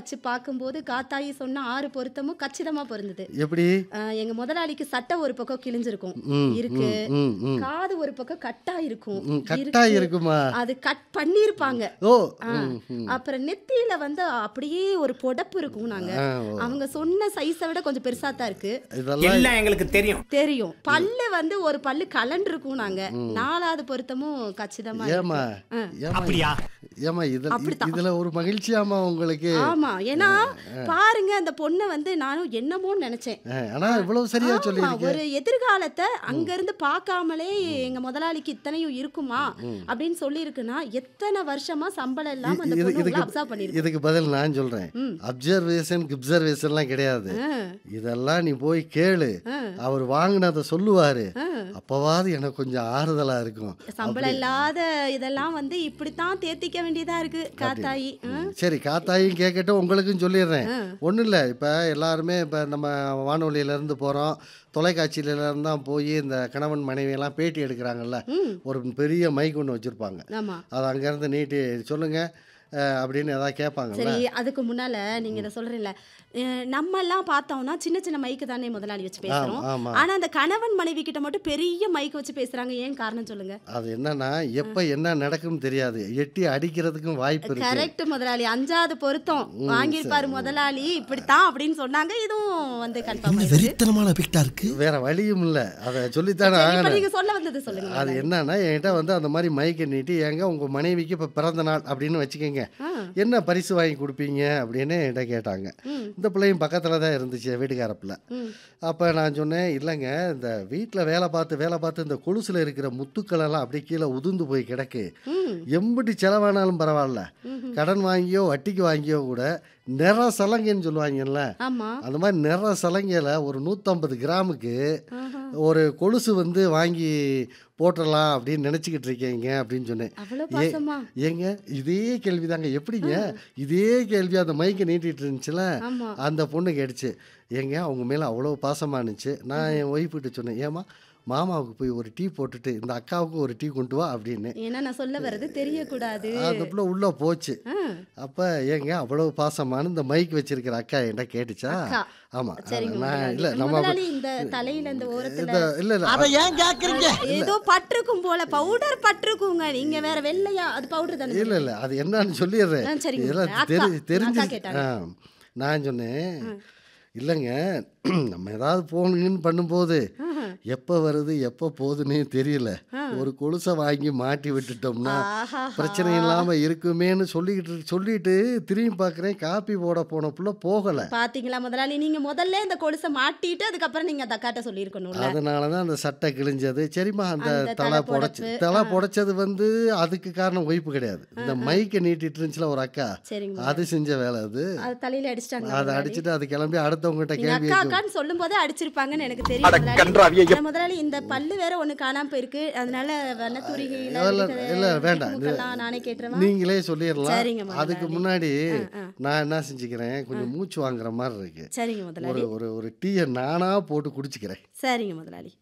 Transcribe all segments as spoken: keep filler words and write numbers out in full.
வச்சு பார்க்கும்போது காத்தாயி சொன்ன ஆறு பொருத்தமும் கச்சிதமா பொருந்தது. எப்படி? அஹ், எங்க முதலாளிக்கு சட்டை ஒரு பக்கம் கிழிஞ்சிருக்கும் ம், இருக்கு, ம், ம், ம். காது ஒரு பக்கம் கட்டா இருக்கும் ம், கட்டாய் இருக்கு, இருக்குமா? அது கட் பண்ணிருப்பாங்க. ஓ ஆ, ம், ம். அப்புறம் நெத்தியில வந்து அப்படியே ஒரு புடப்பு இருக்கும். நாங்க ஆ, ஓ. அவங்க சொன்ன சைஸை விட கொஞ்சம் பெருசா தான் இருக்கு இதெல்லாம் எல்லாம் எங்களுக்கு தெரியும். தெரியும். பல்லு வந்து ஒரு பல்லு கலண்டு இருக்கும். நாங்க நாலாவது பொருத்தமும் கச்சிதமா இருக்கு. ஏமா ஆ. ஏமா அப்படியா? ஏமா இதுல அப்படித்தான். இதுல ஒரு மகிழ்ச்சியாமா உங்களுக்கு? ஆமா, ஏன்னா பாருங்க அந்த பொண்ணை வந்து நானும் என்னமோன்னு நினைச்சேன். ஆ, ஆனா இவ்வளவு சரியா ஆமா, சொல்லியிருக்கேன். ஒரு எதிர்காலத்தை அங்க இருந்து பார்க்காமலே எங்க முதலாளிக்கு இத்தனையும் இருக்குமா அப்படின்னு சொல்லி இருக்குன்னா எத்தனை வருஷமா சம்பளம் இல்லாம அந்த இது- பொண்ணு இதுக்கு அப்சர்வ் பண்ணிருக்கு. இதுக்கு பதில் நான் சொல்றேன். அப்சர்வேஷன் கிப்சர்வேஷன்லாம் கிடையாது. இதெல்லாம் நீ போய் கேளு, அவர் வாங்கினதை சொல்லுவாரு. அப்பவாது எனக்கு கொஞ்சம் ஆறுதலா இருக்கும். சம்பளம் இல்லாத இதெல்லாம் வந்து இப்படித்தான் தேத்திக்க வேண்டியதா இருக்கு காத்தாயி. ஆ. சரி, காத்தாயும் கேட்கட்டும், உங்களுக்கும் சொல்லிடுறேன். ஒன்றும் இல்லை, இப்போ எல்லாருமே இப்போ நம்ம வானொலியிலேருந்து போகிறோம், தொலைக்காட்சியிலேருந்து தான் போய் இந்த கணவன் மனைவியெல்லாம் பேட்டி எடுக்கிறாங்கல்ல, ஒரு பெரிய மைக் ஒன்று வச்சுருப்பாங்க. ஆமா. அது அங்கேருந்து நீட்டி சொல்லுங்கள் அப்படின்னு எதாவது கேட்பாங்கல்ல. சரி, அதுக்கு முன்னால நீங்க இதை சொல்றீங்கள, நம்ம எல்லாம் பார்த்தோம்னா சின்ன சின்ன மைக்கு தானே முதலாளி வச்சு பேசுறோம். ஆமா. ஆனா அந்த கணவன் மனைவி கிட்ட மட்டும் பெரிய மைக் வச்சு பேசுறாங்க. ஏன் காரணம் சொல்லுங்க. அது என்னன்னா எப்போ என்ன நடக்கும்னு தெரியாது, எட்டி அடிக்கிறதுக்கும் வாய்ப்பு இருக்கு. கரெக்ட் முதலாளி, அஞ்சாவது பொருத்தம் வாங்கியிருப்பாரு முதலாளி, இப்படித்தான் அப்படின்னு சொன்னாங்க. இதுவும் வந்து கன்ஃபார்ம் வெறித்தனமான பிக்டா இருக்கு. வேற வழியும் இல்லை, அதை சொல்லித்தானே இப்ப ஆகணும். நீங்க சொல்ல வந்தது சொல்லுங்க. அது என்னன்னா என்கிட்ட வந்து அந்த மாதிரி மைக்கை நீட்டி, ஏங்க உங்கள் மனைவிக்கு இப்போ பிறந்த நாள் அப்படின்னு வச்சுக்கோங்க, என்ன பரிசு வாங்கி கொடுப்பீங்க அப்படின்னு என்கிட்ட கேட்டாங்க. இந்த பிள்ளையும் பக்கத்தில் தான் இருந்துச்சு, வீட்டுக்கார பிள்ளை. அப்போ நான் சொன்னேன், இல்லைங்க இந்த வீட்டில் வேலை பார்த்து வேலை பார்த்து இந்த கொலுசில் இருக்கிற முத்துக்களெல்லாம் அப்படியே கீழே உதிர்ந்து போய் கிடக்கு, எம்பிட்டு செலவானாலும் பரவாயில்ல, கடன் வாங்கியோ வட்டிக்கு வாங்கியோ கூட நிற சலங்கைன்னு சொல்லுவாங்கல்ல, அந்த மாதிரி நிற சலங்கையில் ஒரு நூற்றம்பது கிராமுக்கு ஒரு கொலுசு வந்து வாங்கி போட்டுடலாம் அப்படின்னு நினச்சிக்கிட்டு இருக்கீங்க அப்படின்னு சொன்னேன். ஏ ஏங்க இதே கேள்வி தாங்க, எப்படிங்க இதே கேள்வி அந்த மைக்கை நீட்டிட்டு இருந்துச்சுல, அந்த பொண்ணு கேட்டுச்சு. ஏங்க அவங்க மேலே அவ்வளோ பாசமாக இருந்துச்சு. நான் என் ஒய்ஃப்கிட்ட சொன்னேன், ஏமா மாமாவுக்கு போய் ஒரு டீ போட்டுட்டு இந்த அக்காவுக்கு ஒரு டீ கொண்டு வா அப்படின்னு. ஏன்னா நான் சொல்ல வர்றது தெரியக்கூடாது. அந்த பிள்ளை உள்ளே போச்சு. அப்போ ஏங்க அவ்வளோ பாசமான இந்த மைக் வச்சிருக்கிற அக்கா என்ன கேட்டுச்சா? ஆமா, நான் இல்லை நம்ம இந்த தலையில இந்த ஓரத்துல இல்லை இல்லை அதை ஏன் கேட்குறீங்க? ஏதோ பட்டிருக்கும் போல, பவுடர் பட்டிருக்குங்க. நீங்க வேற வெள்ளையா, அது பவுடர் தானே? இல்லை இல்லை அது என்னன்னு சொல்லிடுறேன். இதெல்லாம் தெரி தெரிஞ்சு ஆ நான் சொன்னேன், இல்லைங்க நம்ம ஏதாவது போனுங்கன்னு பண்ணும்போது எப்போ வருது எப்போ போகுதுன்னே தெரியல, ஒரு கொலுசை வாங்கி மாட்டி விட்டுட்டோம்னா பிரச்சனை இல்லாமல் இருக்குமேன்னு சொல்லிக்கிட்டு சொல்லிட்டு திரும்பி பார்க்குறேன், காப்பி போட போன புள்ள போகலை. பாத்தீங்களா முதலாளி, நீங்க முதல்ல இந்த கொலுசை மாட்டிட்டு அதுக்கப்புறம் நீங்க அந்த அக்காட்ட சொல்லியிருக்கணும். அதனால தான் அந்த சட்டை கிழிஞ்சது. சரிம்மா, அந்த தலை புடைச்சு தலை புடைச்சது வந்து அதுக்கு காரணம் ஒய்ப்பு கிடையாது, இந்த மைக்கை நீட்டிட்டு இருந்துச்சுல ஒரு அக்கா, அது செஞ்ச வேலை. அது தலையில அடிச்சிட்டாங்க. அதை அடிச்சுட்டு அது கிளம்பி அடுத்தவங்ககிட்ட கேள்வி அக்கான்னு சொல்லும் போதே அடிச்சிருப்பாங்கன்னு எனக்கு தெரியும் முதலாளி. இந்த பல்லு வேற ஒண்ணு காணாம போயிருக்கு, அதனால இல்ல வேண்டாம், நானே கேட்டுறேன், நீங்களே சொல்லிடலாம். அதுக்கு முன்னாடி நான் என்ன செஞ்சுக்கிறேன், கொஞ்சம் மூச்சு வாங்குற மாதிரி இருக்கு. சரிங்க முதலாளி, ஒரு ஒரு டீயை நானா போட்டு குடிச்சுக்கிறேன். சரிங்க முதலாளி.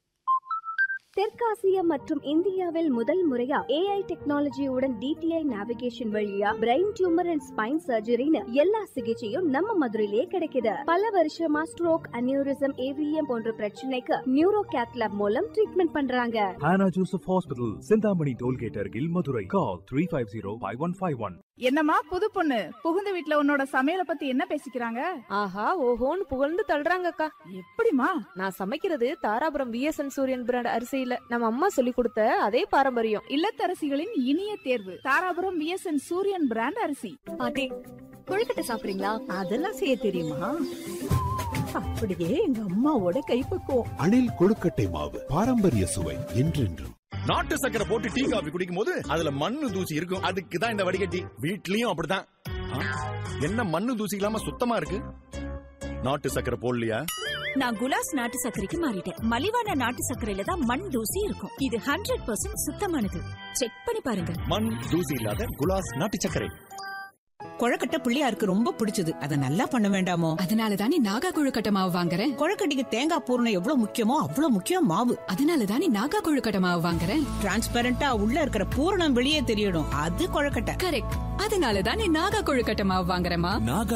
தெற்காசியா மற்றும் இந்தியாவில் முதல் முறையா ஏஐ டெக்னாலஜியுடன் டிடிஐ நேவிகேஷன் வழியா பிரெயின் டியூமர் அண்ட் ஸ்பைன் சர்ஜரின்னு எல்லா சிகிச்சையும் நம்ம மதுரையிலேயே கிடைக்குது. பல வருஷமா ஸ்ட்ரோக், அனியூரிசம், ஏவிஎம் போன்ற பிரச்சனைக்கு நியூரோ கேத் லேப் மூலம் ட்ரீட்மெண்ட் பண்றாங்க. Hannah Joseph Hospital, Chintamani tollgate அருகில், மதுரை. கால் three five zero five one five one. என்னம்மா புது பொண்ணு, புகுந்த வீட்ல உன்னோட சமையல பத்தி என்ன பேசிக்கிறாங்க? ஆஹா ஓஹோன்னு புகழ்ந்து தள்ளுறாங்க அக்கா. எப்படிமா? நான் சமைக்கிறது தாராபுரம் விஎஸ்என் சூரியன் பிராண்ட் அரிசியில நம்ம அம்மா சொல்லி கொடுத்த அதே பாரம்பரியம். இல்லத்தரசிகளின் இனிய தேர்வு தாராபுரம் விஎஸ்என் சூரியன் பிராண்ட் அரிசி. பாட்டி கொழுக்கட்டை சாப்பிடுறீங்களா? அதெல்லாம் செய்ய தெரியுமா? அப்படியே எங்க அம்மாவோட கைப்பக்குவம். அணில் கொழுக்கட்டை மாவு, பாரம்பரிய சுவை என்றென்றும். நாட்டு சக்கரை போட்டு டீ காபி குடிக்கும் போது அதுல மண்ணு தூசி இருக்கும், அதுக்கு தான் இந்த வடிகட்டி. வீட்லயும் அப்படிதான். என்ன மண்ணு தூசி இல்லாம சுத்தமா இருக்கு? நாட்டு சக்கரை போடலையா? நான் குலாஸ் நாட்டு சக்கரைக்கு மாறிட்டேன். மலிவான நாட்டு சக்கரையில தான் மண் தூசி இருக்கும். இது ஹண்ட்ரட் பர்சன்ட் சுத்தமானது. செக் பண்ணி பாருங்க. மண் தூசி இல்லாத குலாஸ் நாட்டு சக்கரை. கொழக்கட்டை பிள்ளையாருக்கு ரொம்ப பிடிச்சது, அத நல்லா பண்ண வேண்டாமோ? அதனாலதானே நாகா கொழுக்கட்டை மாவு வாங்குறேன். கொழக்கட்டைக்கு தேங்காய் பூரணம் எவ்வளவு முக்கியமோ அவ்வளவு முக்கியம் மாவு. அதனாலதானே நாகா கொழுக்கட்டை மாவு வாங்குறேன். டிரான்ஸ்பரண்டா உள்ள இருக்கிற பூரணம் வெளியே தெரியணும், அது கொழக்கட்டை. கரெக்ட். அதனாலதானே நாகா கொழுக்கட்டை மாவு வாங்குறேமா.